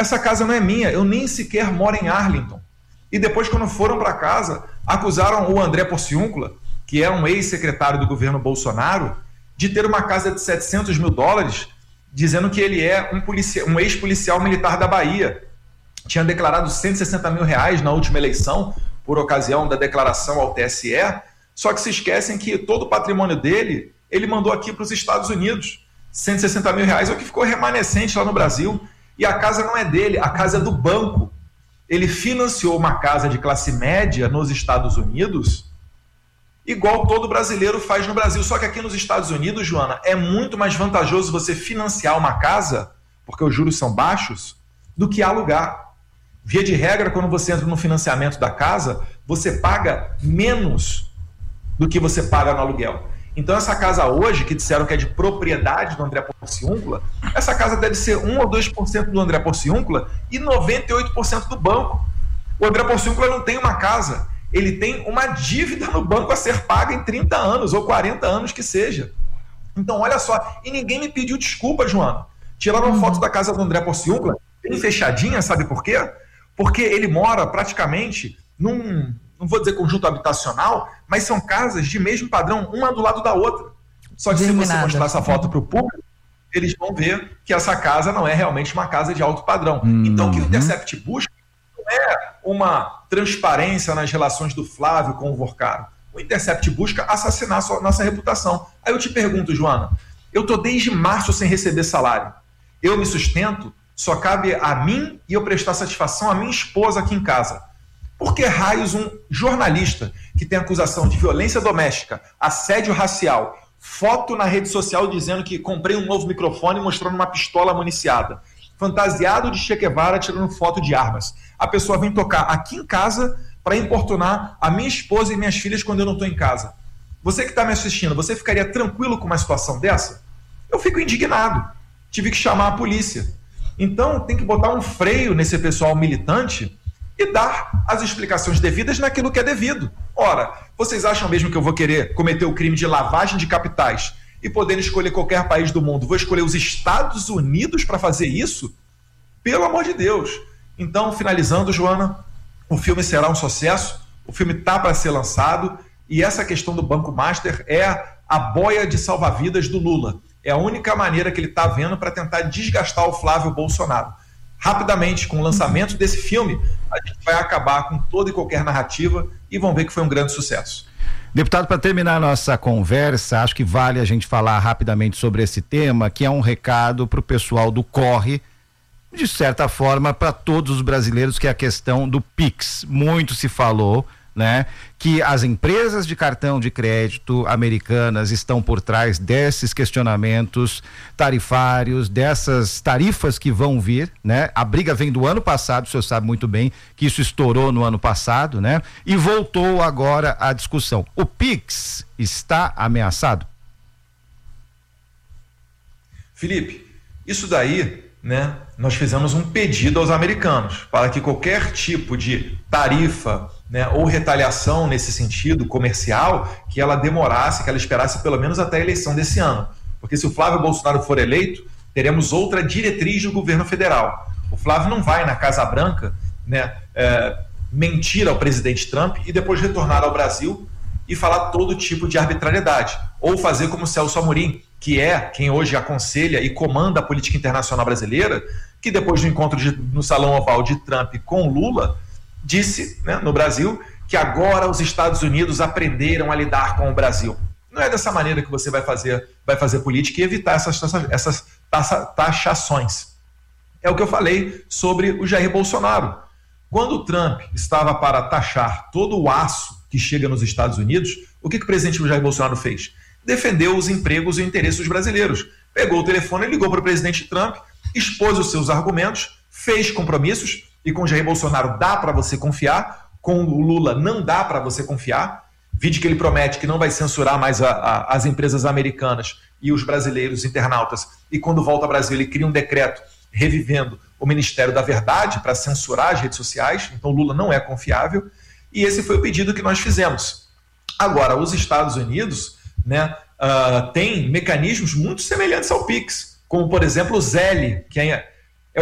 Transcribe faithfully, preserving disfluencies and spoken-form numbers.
essa casa não é minha, eu nem sequer moro em Arlington. E depois, quando foram para casa, acusaram o André Porciúncula, que é um ex-secretário do governo Bolsonaro, de ter uma casa de setecentos mil dólares, dizendo que ele é um, policia- um ex-policial militar da Bahia. Tinha declarado cento e sessenta mil reais na última eleição, por ocasião da declaração ao T S E, só que se esquecem que todo o patrimônio dele, ele mandou aqui para os Estados Unidos. cento e sessenta mil reais é o que ficou remanescente lá no Brasil. E a casa não é dele, a casa é do banco. Ele financiou uma casa de classe média nos Estados Unidos, igual todo brasileiro faz no Brasil. Só que aqui nos Estados Unidos, Joana, é muito mais vantajoso você financiar uma casa, porque os juros são baixos, do que alugar. Via de regra, quando você entra no financiamento da casa, você paga menos do que você paga no aluguel. Então essa casa hoje, que disseram que é de propriedade do André Porciúncula, essa casa deve ser um ou dois por cento do André Porciúncula e noventa e oito por cento do banco. O André Porciúncula não tem uma casa, ele tem uma dívida no banco a ser paga em trinta anos ou quarenta anos que seja. Então olha só, e ninguém me pediu desculpa, Joana. Tiraram uma foto da casa do André Porciúncula, bem fechadinha, sabe por quê? Porque ele mora praticamente num, não vou dizer conjunto habitacional, mas são casas de mesmo padrão, uma do lado da outra. Só que se você mostrar essa foto para o público, eles vão ver que essa casa não é realmente uma casa de alto padrão. Uhum. Então o que o Intercept busca não é uma transparência nas relações do Flávio com o Vorcaro. O Intercept busca assassinar a sua, nossa reputação. Aí eu te pergunto, Joana, eu estou desde março sem receber salário. Eu me sustento, só cabe a mim e eu prestar satisfação à minha esposa aqui em casa. Por que raios um jornalista que tem acusação de violência doméstica, assédio racial, foto na rede social dizendo que comprei um novo microfone mostrando uma pistola municiada, fantasiado de Che Guevara tirando foto de armas, a pessoa vem tocar aqui em casa para importunar a minha esposa e minhas filhas quando eu não estou em casa? Você que está me assistindo, você ficaria tranquilo com uma situação dessa? Eu fico indignado. Tive que chamar a polícia. Então tem que botar um freio nesse pessoal militante e dar as explicações devidas naquilo que é devido. Ora, vocês acham mesmo que eu vou querer cometer o crime de lavagem de capitais e poder escolher qualquer país do mundo? Vou escolher os Estados Unidos para fazer isso? Pelo amor de Deus. Então, finalizando, Joana, o filme será um sucesso, o filme está para ser lançado e essa questão do Banco Master é a boia de salva-vidas do Lula. É a única maneira que ele está vendo para tentar desgastar o Flávio Bolsonaro. Rapidamente, com o lançamento desse filme, a gente vai acabar com toda e qualquer narrativa e vão ver que foi um grande sucesso. Deputado, para terminar a nossa conversa, acho que vale a gente falar rapidamente sobre esse tema, que é um recado para o pessoal do Corre, de certa forma, para todos os brasileiros, que é a questão do Pix. Muito se falou, né, que as empresas de cartão de crédito americanas estão por trás desses questionamentos tarifários, dessas tarifas que vão vir, né? A briga vem do ano passado, o senhor sabe muito bem que isso estourou no ano passado, né? E voltou agora à discussão. O Pix está ameaçado? Felipe, isso daí, né? Nós fizemos um pedido aos americanos para que qualquer tipo de tarifa, né, ou retaliação nesse sentido comercial, que ela demorasse, que ela esperasse pelo menos até a eleição desse ano. Porque se o Flávio Bolsonaro for eleito, teremos outra diretriz do governo federal. O Flávio não vai na Casa Branca, né, é, mentir ao presidente Trump e depois retornar ao Brasil e falar todo tipo de arbitrariedade. Ou fazer como o Celso Amorim, que é quem hoje aconselha e comanda a política internacional brasileira, que depois do encontro de, no Salão Oval de Trump com Lula, disse, né, no Brasil, que agora os Estados Unidos aprenderam a lidar com o Brasil. Não é dessa maneira que você vai fazer, vai fazer política e evitar essas, essas taxações. É o que eu falei sobre o Jair Bolsonaro. Quando o Trump estava para taxar todo o aço que chega nos Estados Unidos, o que, que o presidente Jair Bolsonaro fez? Defendeu os empregos e interesses dos brasileiros. Pegou o telefone, ligou para o presidente Trump, expôs os seus argumentos, fez compromissos, e com o Jair Bolsonaro dá para você confiar, com o Lula não dá para você confiar. Vide que ele promete que não vai censurar mais a, a, as empresas americanas e os brasileiros internautas, e quando volta ao Brasil ele cria um decreto revivendo o Ministério da Verdade para censurar as redes sociais. Então o Lula não é confiável, e esse foi o pedido que nós fizemos. Agora, os Estados Unidos, né, uh, têm mecanismos muito semelhantes ao Pix, como por exemplo o Zelle, que é